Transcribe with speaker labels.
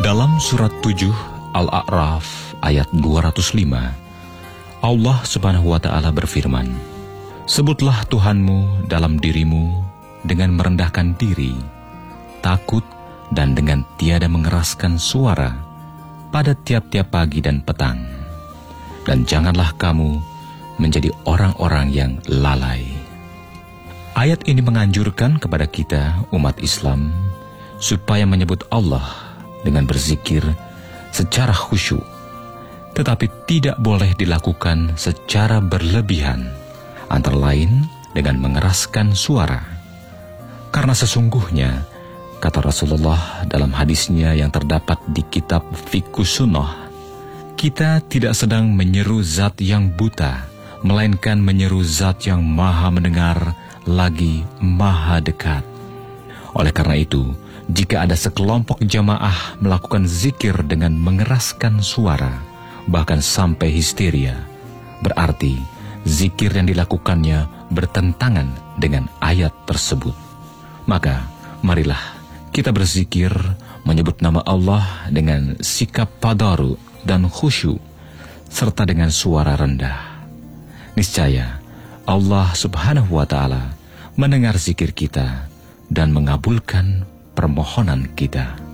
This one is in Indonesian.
Speaker 1: Dalam surat 7 Al-A'raf ayat 205, Allah Subhanahu wa Ta'ala berfirman, "Sebutlah Tuhanmu dalam dirimu dengan merendahkan diri, takut, dan dengan tiada mengeraskan suara pada tiap-tiap pagi dan petang. Dan janganlah kamu menjadi orang-orang yang lalai." Ayat ini menganjurkan kepada kita, umat Islam, supaya menyebut Allah dengan berzikir secara khusyuk, tetapi tidak boleh dilakukan secara berlebihan, antara lain dengan mengeraskan suara. Karena sesungguhnya, kata Rasulullah dalam hadisnya yang terdapat di kitab Fiqhus Sunnah, kita tidak sedang menyeru zat yang buta, melainkan menyeru zat yang maha mendengar, lagi maha dekat. Oleh karena itu, jika ada sekelompok jamaah melakukan zikir dengan mengeraskan suara, bahkan sampai histeria, berarti zikir yang dilakukannya bertentangan dengan ayat tersebut. Maka, marilah kita berzikir menyebut nama Allah dengan sikap tadaru dan khusyuk, serta dengan suara rendah. Niscaya Allah Subhanahu wa Ta'ala mendengar zikir kita dan mengabulkan permohonan kita.